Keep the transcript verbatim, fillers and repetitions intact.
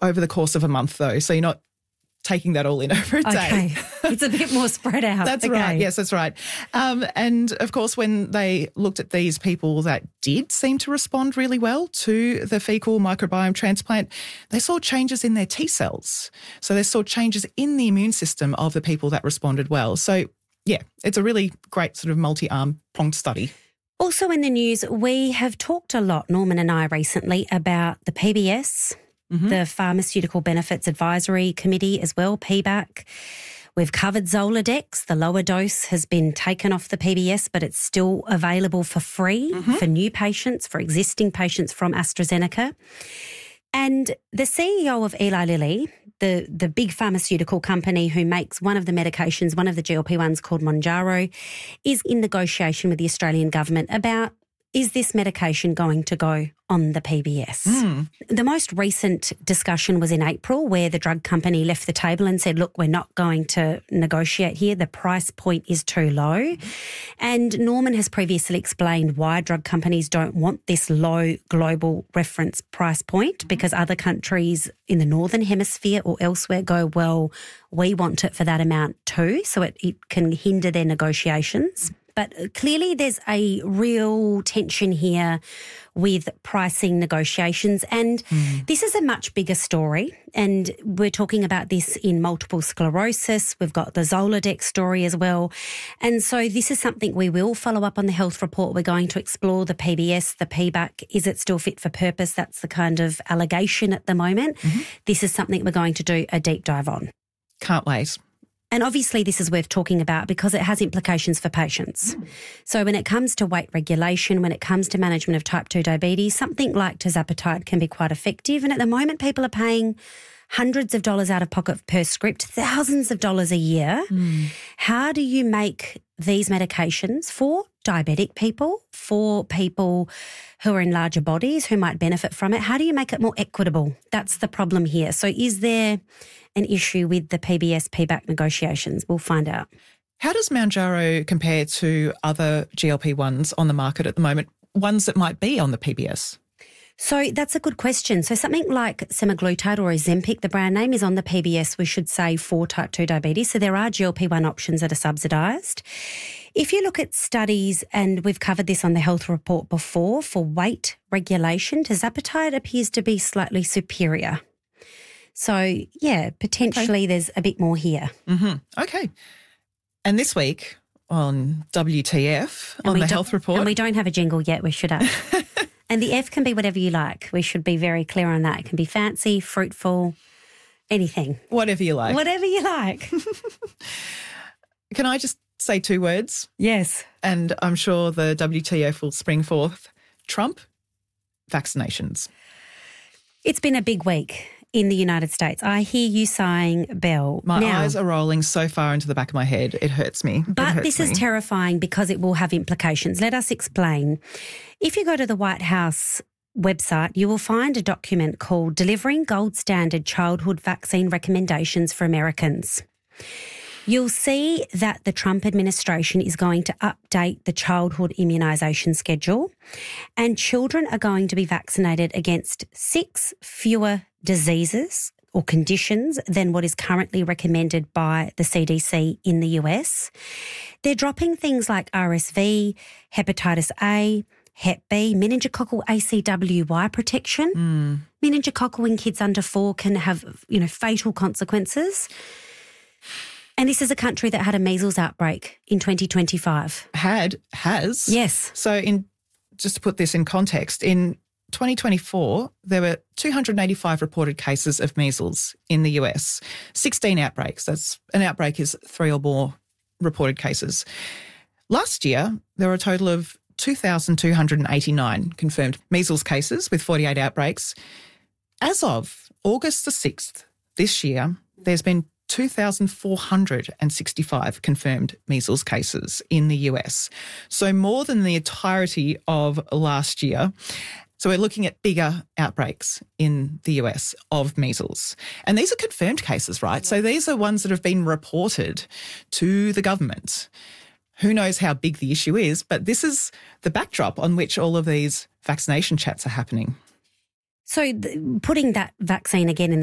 over the course of a month though, so you're not taking that all in over a day. Okay, it's a bit more spread out. That's okay. right. Yes, that's right. Um, and of course, when they looked at these people that did seem to respond really well to the fecal microbiome transplant, they saw changes in their T cells. So they saw changes in the immune system of the people that responded well. So yeah, it's a really great sort of multi-arm pronged study. Also in the news, we have talked a lot, Norman and I recently, about the P B S, mm-hmm. the Pharmaceutical Benefits Advisory Committee as well, P B A C. We've covered Zoladex. The lower dose has been taken off the P B S, but it's still available for free mm-hmm. for new patients, for existing patients from AstraZeneca. And the C E O of Eli Lilly, the, the big pharmaceutical company who makes one of the medications, one of the G L P ones called Mounjaro, is in negotiation with the Australian government about, is this medication going to go on the P B S? Mm. The most recent discussion was in April where the drug company left the table and said, look, we're not going to negotiate here. The price point is too low. And Norman has previously explained why drug companies don't want this low global reference price point, because other countries in the Northern Hemisphere or elsewhere go, well, we want it for that amount too. So it, it can hinder their negotiations. But clearly there's a real tension here with pricing negotiations. And mm. this is a much bigger story. And we're talking about this in multiple sclerosis. We've got the Zoladex story as well. And so this is something we will follow up on the health report. We're going to explore the P B S, the P B A C. Is it still fit for purpose? That's the kind of allegation at the moment. Mm-hmm. This is something we're going to do a deep dive on. Can't wait. And obviously this is worth talking about because it has implications for patients. Mm. So when it comes to weight regulation, when it comes to management of type two diabetes, something like tirzepatide can be quite effective. And at the moment, people are paying hundreds of dollars out of pocket per script, thousands of dollars a year. Mm. How do you make these medications for diabetic people, for people who are in larger bodies who might benefit from it? How do you make it more equitable? That's the problem here. So is there an issue with the P B S P B A C negotiations? We'll find out. How does Mounjaro compare to other G L P ones on the market at the moment, ones that might be on the P B S? So that's a good question. So something like semaglutide or Ozempic, the brand name, is on the P B S, we should say, for type two diabetes. So there are G L P one options that are subsidised. If you look at studies, and we've covered this on the health report before, for weight regulation, tirzepatide appears to be slightly superior. So, yeah, potentially okay. there's a bit more here. Mm-hmm. Okay. And this week on W T F, and on the health report. And we don't have a jingle yet, we should have. And the F can be whatever you like. We should be very clear on that. It can be fancy, fruitful, anything. Whatever you like. Whatever you like. Can I just say two words? Yes. And I'm sure the W T F will spring forth. Trump, vaccinations. It's been a big week in the United States. I hear you sighing, Belle. My now, eyes are rolling so far into the back of my head. It hurts me. But hurts this me. is terrifying because it will have implications. Let us explain. If you go to the White House website, you will find a document called Delivering Gold Standard Childhood Vaccine Recommendations for Americans. You'll see that the Trump administration is going to update the childhood immunisation schedule, and children are going to be vaccinated against six fewer diseases or conditions than what is currently recommended by the C D C in the U S. They're dropping things like R S V, hepatitis A, Hep B, meningococcal A C W Y protection. Mm. Meningococcal in kids under four can have, you know, fatal consequences. And this is a country that had a measles outbreak in twenty twenty-five. Had, has? Yes. So in just to put this in context, in twenty twenty-four, there were two hundred eighty-five reported cases of measles in the U S, sixteen outbreaks. That's an outbreak is three or more reported cases. Last year, there were a total of two thousand two hundred eighty-nine confirmed measles cases with forty-eight outbreaks. As of August the sixth this year, there's been two thousand four hundred sixty-five confirmed measles cases in the U S. So more than the entirety of last year. So we're looking at bigger outbreaks in the U S of measles. And these are confirmed cases, right? So these are ones that have been reported to the government. Who knows how big the issue is, but this is the backdrop on which all of these vaccination chats are happening. So th- putting that vaccine again in the